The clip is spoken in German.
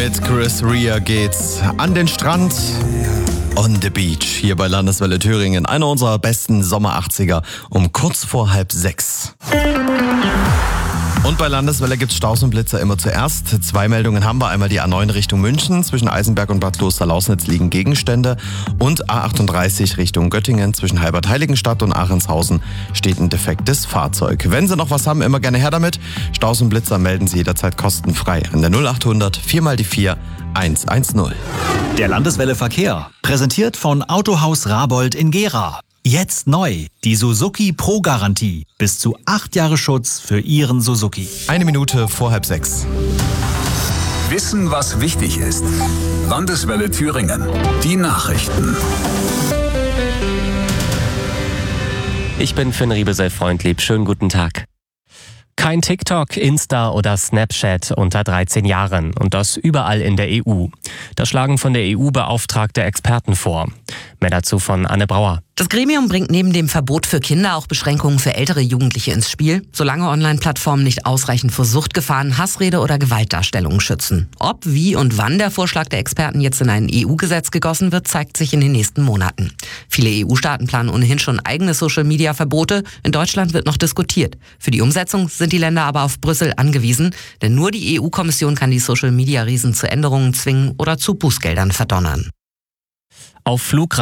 Mit Chris Rea geht's an den Strand. On the Beach, hier bei Landeswelle Thüringen. Einer unserer besten Sommer 80er um kurz vor 5:30. Und bei Landeswelle gibt's Staus und Blitzer immer zuerst. 2 Meldungen haben wir. Einmal die A9 Richtung München. Zwischen Eisenberg und Bad Klosterlausnitz liegen Gegenstände. Und A38 Richtung Göttingen. Zwischen Halbert-Heiligenstadt und Aachenshausen steht ein defektes Fahrzeug. Wenn Sie noch was haben, immer gerne her damit. Staus und Blitzer melden Sie jederzeit kostenfrei an der 0800 4x4 110. Der Landeswelle Verkehr, präsentiert von Autohaus Rabold in Gera. Jetzt neu, die Suzuki Pro-Garantie. Bis zu 8 Jahre Schutz für Ihren Suzuki. 1 Minute vor 5:30. Wissen, was wichtig ist. Landeswelle Thüringen. Die Nachrichten. Ich bin Finn Riebesell-Freundlieb. Schönen guten Tag. Kein TikTok, Insta oder Snapchat unter 13 Jahren. Und das überall in der EU. Das schlagen von der EU beauftragte Experten vor. Mehr dazu von Anne Brauer. Das Gremium bringt neben dem Verbot für Kinder auch Beschränkungen für ältere Jugendliche ins Spiel, solange Online-Plattformen nicht ausreichend vor Suchtgefahren, Hassrede oder Gewaltdarstellungen schützen. Ob, wie und wann der Vorschlag der Experten jetzt in ein EU-Gesetz gegossen wird, zeigt sich in den nächsten Monaten. Viele EU-Staaten planen ohnehin schon eigene Social-Media-Verbote. In Deutschland wird noch diskutiert. Für die Umsetzung sind die Länder aber auf Brüssel angewiesen, denn nur die EU-Kommission kann die Social-Media-Riesen zu Änderungen zwingen oder zu Bußgeldern verdonnern. Auf